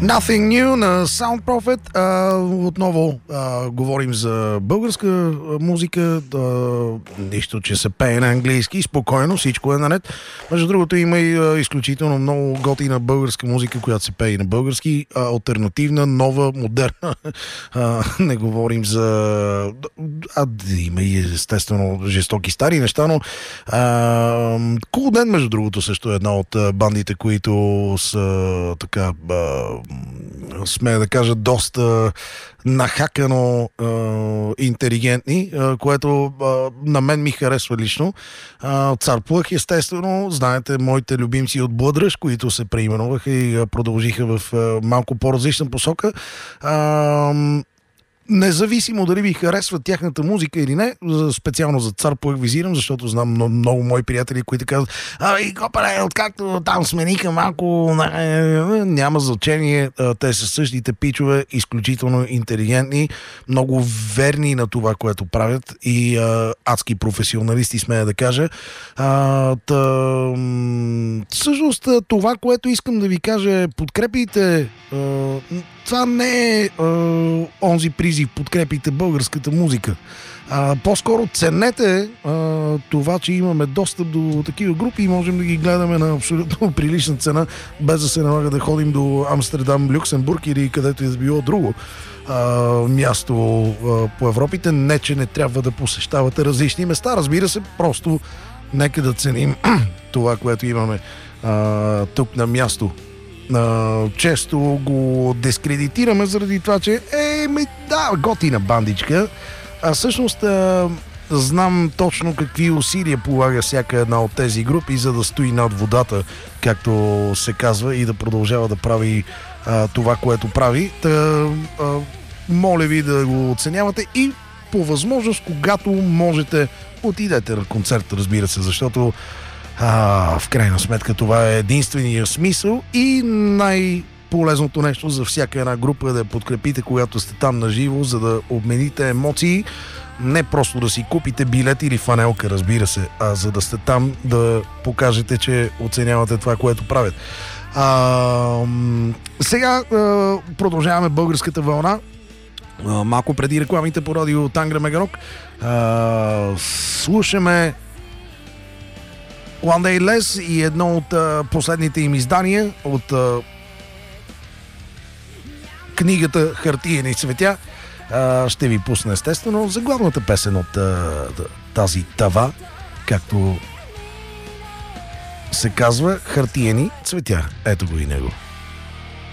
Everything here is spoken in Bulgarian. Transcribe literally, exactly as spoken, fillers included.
Nothing New на Sound Prophet. А, отново а, говорим за българска музика. А, нищо, че се пее на английски. Спокойно, всичко е наред. Между другото, има и а, изключително много готина българска музика, която се пее и на български. А, алтернативна, нова, модерна. А, не говорим за... А, има и естествено жестоки стари неща, но а, Cool Ден, между другото, също е една от бандите, които са така... А, смея да кажа, доста нахакано е, интелигентни, е, което е, на мен ми харесва лично. Е, Цар Плъх, естествено, знаете, моите любимци от Блъдръж, които се преименуваха и е, продължиха в е, малко по-различна посока. Е, Независимо дали ви харесва тяхната музика или не, специално за Цар Плъх визирам, защото знам много, много мои приятели, които казват: ай, копале, откакто там смениха малко, няма значение, те са същите пичове, изключително интелигентни, много верни на това, което правят и а, адски професионалисти, смея да кажа. А, та, всъщност това, което искам да ви кажа е: подкрепите. А, това не е а, онзи призив: подкрепите българската музика. А, по-скоро ценете а, това, че имаме достъп до такива групи и можем да ги гледаме на абсолютно прилична цена, без да се налага да ходим до Амстердам, Люксембург или където и да било друго а, място а, по Европите. Не, че не трябва да посещавате различни места, разбира се, просто нека да ценим това, което имаме а, тук на място. Uh, често го дискредитираме заради това, че е, ми, да, готина бандичка. А всъщност uh, знам точно какви усилия полага всяка една от тези групи, за да стои над водата, както се казва, и да продължава да прави uh, това, което прави. Та, uh, моля ви да го оценявате и по възможност, когато можете, отидете на концерт, разбира се, защото А, в крайна сметка това е единствения смисъл и най-полезното нещо за всяка една група е да я подкрепите, когато сте там на живо, за да обмените емоции, не просто да си купите билет или фанелка, разбира се, а за да сте там да покажете, че оценявате това, което правят. А, сега а, продължаваме българската вълна. А, малко преди рекламите по радио Тангра Мегарок а, слушаме One Day Less и едно от а, последните им издания от а, книгата Хартиени цветя. А, ще ви пусна естествено заглавната песен от а, тази тава, както се казва, Хартиени цветя. Ето го и него.